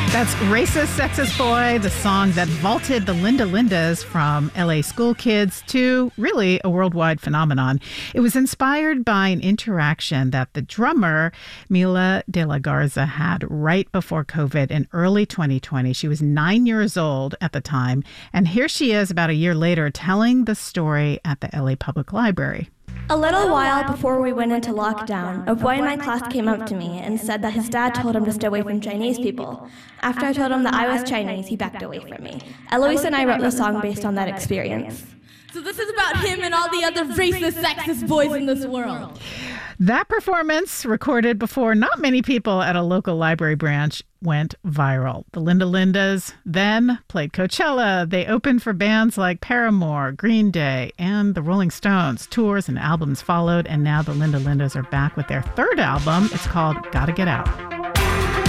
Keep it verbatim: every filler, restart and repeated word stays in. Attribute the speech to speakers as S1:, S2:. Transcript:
S1: That's Racist Sexist Boy, the song that vaulted the Linda Lindas from L A school kids to really a worldwide phenomenon. It was inspired by an interaction that the drummer Mila de la Garza had right before COVID in early twenty twenty. She was nine years old at the time, and here she is about a year later telling the story at the L A Public Library.
S2: A little while before we went into lockdown, a boy in my class came up to me and said that his dad told him to stay away from Chinese people. After I told him that I was Chinese, he backed away from me. Eloise and I wrote the song based on that experience.
S3: So this is about him and all the other racist, sexist boys in this world.
S1: That performance, recorded before not many people at a local library branch, went viral. The Linda Lindas then played Coachella. They opened for bands like Paramore, Green Day, and the Rolling Stones. Tours and albums followed, and now the Linda Lindas are back with their third album. It's called Gotta Get Out.